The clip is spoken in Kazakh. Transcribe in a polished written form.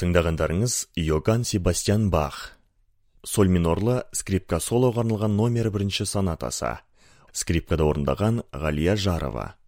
Тыңдағандарыңыз Йоганн Себастьян Бах. Соль минорлы скрипка солоға арналған номер 1 сонатасы. Скрипкада орындаған Ғалия Жарова.